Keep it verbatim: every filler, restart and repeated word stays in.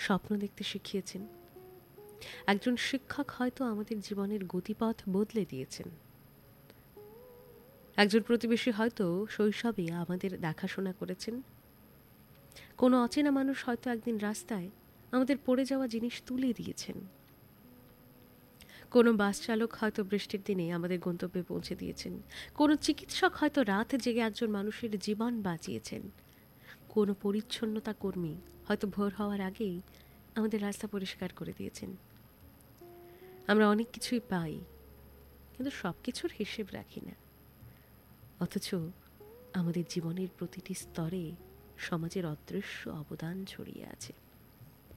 স্বপ্ন দেখতে শিখিয়েছেন। একজন শিক্ষক হয়তো আমাদের জীবনের গতিপথ বদলে দিয়েছেন। একজন প্রতিবেশী হয়তো শৈশবে আমাদের দেখাশোনা করেছেন। কোনো অচেনা মানুষ হয়তো একদিন রাস্তায় আমাদের পড়ে যাওয়া জিনিস তুলে দিয়েছেন। কোনো বাস চালক হয়তো বৃষ্টির দিনে আমাদের গন্তব্যে পৌঁছে দিয়েছেন। কোনো চিকিৎসক হয়তো রাত জেগে একজন মানুষের জীবন বাঁচিয়েছেন। কোনো পরিচ্ছন্নতা কর্মী হয়তো ভোর হওয়ার আগেই আমাদের রাস্তা পরিষ্কার করে দিয়েছেন। আমরা অনেক কিছুই পাই, কিন্তু সব কিছুর হিসেব রাখি না। অথচ আমাদের জীবনের প্রতিটি স্তরে সমাজের অদৃশ্য অবদান ছড়িয়ে আছে।